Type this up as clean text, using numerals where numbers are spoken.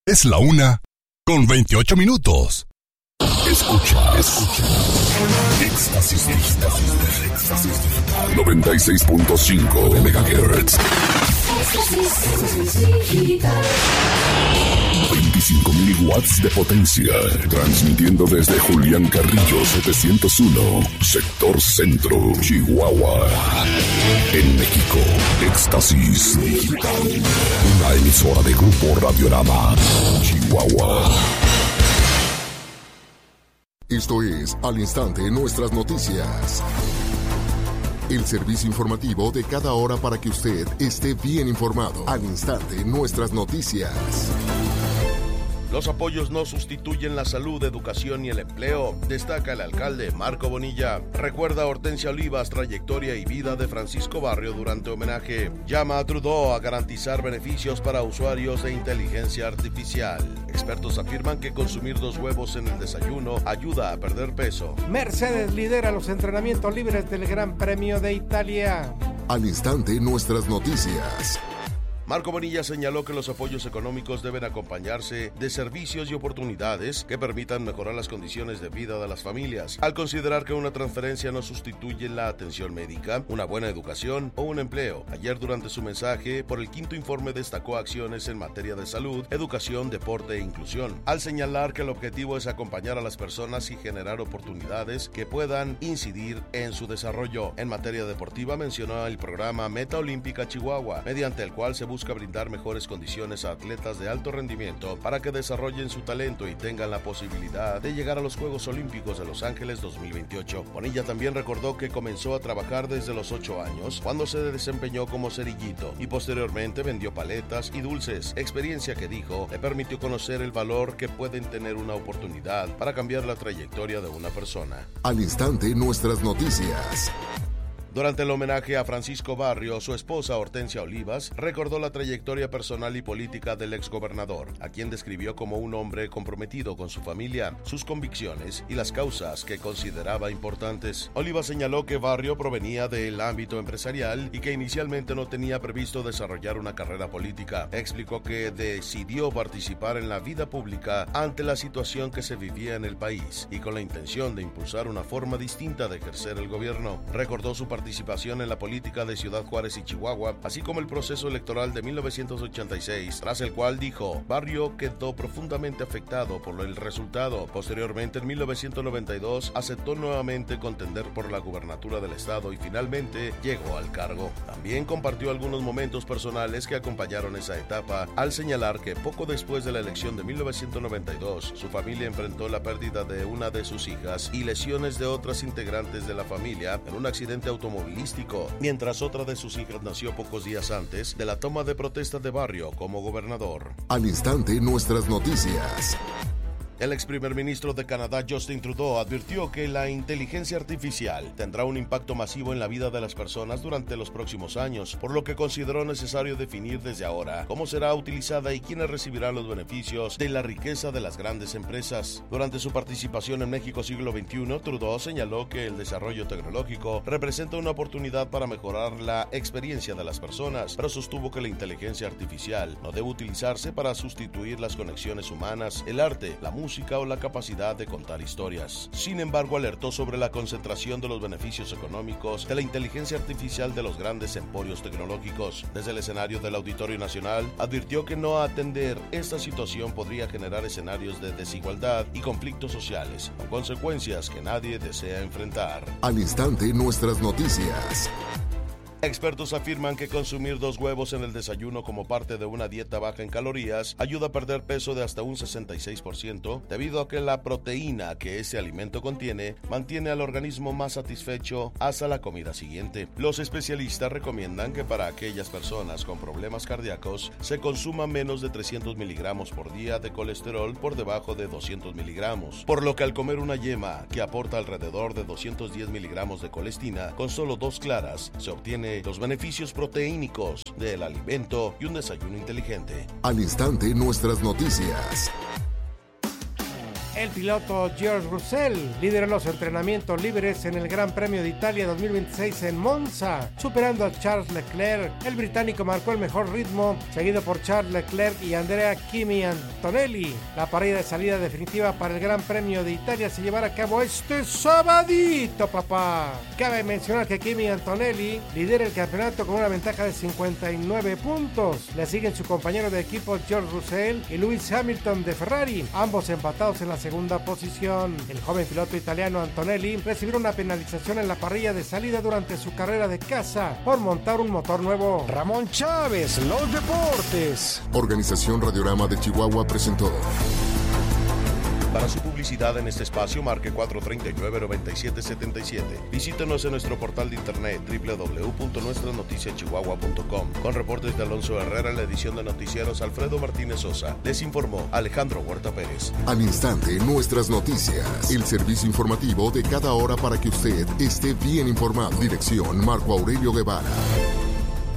Es la 1:28. Escucha. Éxtasis Digital. 96.5 MHz. 25.000 watts de potencia. Transmitiendo desde Julián Carrillo 701, sector centro, Chihuahua. En México, Éxtasis Digital. Una emisora de Grupo Radiorama, Chihuahua. Esto es Al Instante Nuestras Noticias. El servicio informativo de cada hora para que usted esté bien informado. Al Instante Nuestras Noticias. Los apoyos no sustituyen la salud, educación y el empleo, destaca el alcalde Marco Bonilla. Recuerda a Hortensia Olivas trayectoria y vida de Francisco Barrio durante homenaje. Llama a Trudeau a garantizar beneficios para usuarios de inteligencia artificial. Expertos afirman que consumir 2 huevos en el desayuno ayuda a perder peso. Mercedes lidera los entrenamientos libres del Gran Premio de Italia. Al Instante Nuestras Noticias. Marco Bonilla señaló que los apoyos económicos deben acompañarse de servicios y oportunidades que permitan mejorar las condiciones de vida de las familias, al considerar que una transferencia no sustituye la atención médica, una buena educación o un empleo. Ayer, durante su mensaje por el 5º informe, destacó acciones en materia de salud, educación, deporte e inclusión, al señalar que el objetivo es acompañar a las personas y generar oportunidades que puedan incidir en su desarrollo. En materia deportiva, mencionó el programa Meta Olímpica Chihuahua, mediante el cual se busca brindar mejores condiciones a atletas de alto rendimiento para que desarrollen su talento y tengan la posibilidad de llegar a los Juegos Olímpicos de Los Ángeles 2028. Bonilla también recordó que comenzó a trabajar desde los 8 años, cuando se desempeñó como cerillito y posteriormente vendió paletas y dulces, experiencia que dijo le permitió conocer el valor que pueden tener una oportunidad para cambiar la trayectoria de una persona. Al Instante Nuestras Noticias. Durante el homenaje a Francisco Barrio, su esposa Hortensia Olivas recordó la trayectoria personal y política del exgobernador, a quien describió como un hombre comprometido con su familia, sus convicciones y las causas que consideraba importantes. Olivas señaló que Barrio provenía del ámbito empresarial y que inicialmente no tenía previsto desarrollar una carrera política. Explicó que decidió participar en la vida pública ante la situación que se vivía en el país y con la intención de impulsar una forma distinta de ejercer el gobierno. Recordó su participación en la política de Ciudad Juárez y Chihuahua, así como el proceso electoral de 1986, tras el cual dijo, Barrio quedó profundamente afectado por el resultado. Posteriormente, en 1992, aceptó nuevamente contender por la gubernatura del estado y finalmente llegó al cargo. También compartió algunos momentos personales que acompañaron esa etapa, al señalar que poco después de la elección de 1992, su familia enfrentó la pérdida de una de sus hijas y lesiones de otras integrantes de la familia en un accidente automovilístico, mientras otra de sus hijas nació pocos días antes de la toma de protesta de Barrio como gobernador. Al Instante Nuestras Noticias. El ex primer ministro de Canadá, Justin Trudeau, advirtió que la inteligencia artificial tendrá un impacto masivo en la vida de las personas durante los próximos años, por lo que consideró necesario definir desde ahora cómo será utilizada y quiénes recibirán los beneficios de la riqueza de las grandes empresas. Durante su participación en México Siglo XXI, Trudeau señaló que el desarrollo tecnológico representa una oportunidad para mejorar la experiencia de las personas, pero sostuvo que la inteligencia artificial no debe utilizarse para sustituir las conexiones humanas, el arte, la música o la capacidad de contar historias. Sin embargo, alertó sobre la concentración de los beneficios económicos de la inteligencia artificial de los grandes emporios tecnológicos. Desde el escenario del Auditorio Nacional, advirtió que no atender esta situación podría generar escenarios de desigualdad y conflictos sociales, con consecuencias que nadie desea enfrentar. Al Instante Nuestras Noticias. Expertos afirman que consumir 2 huevos en el desayuno como parte de una dieta baja en calorías ayuda a perder peso de hasta un 66%, debido a que la proteína que ese alimento contiene mantiene al organismo más satisfecho hasta la comida siguiente. Los especialistas recomiendan que para aquellas personas con problemas cardíacos se consuma menos de 300 miligramos por día de colesterol por debajo de 200 miligramos, por lo que al comer una yema que aporta alrededor de 210 miligramos de colestina con solo 2 claras, se obtiene los beneficios proteínicos del alimento y un desayuno inteligente. Al Instante Nuestras Noticias. El piloto George Russell lideró los entrenamientos libres en el Gran Premio de Italia 2026 en Monza, superando a Charles Leclerc. El británico marcó el mejor ritmo, seguido por Charles Leclerc y Andrea Kimi Antonelli. La parrilla de salida definitiva para el Gran Premio de Italia se llevará a cabo este sabadito, papá. Cabe mencionar que Kimi Antonelli lidera el campeonato con una ventaja de 59 puntos. Le siguen su compañero de equipo George Russell y Lewis Hamilton de Ferrari, ambos empatados en la segunda posición. El joven piloto italiano Antonelli recibió una penalización en la parrilla de salida durante su carrera de casa por montar un motor nuevo. Ramón Chávez, los deportes. Organización Radiorama de Chihuahua presentó. Para su publicidad en este espacio, marque 439-9777. Visítenos en nuestro portal de internet www.nuestranoticiaschihuahua.com. Con reportes de Alonso Herrera en la edición de noticieros, Alfredo Martínez Sosa. Les informó Alejandro Huerta Pérez. Al instante, nuestras noticias. El servicio informativo de cada hora para que usted esté bien informado. Dirección Marco Aurelio Guevara.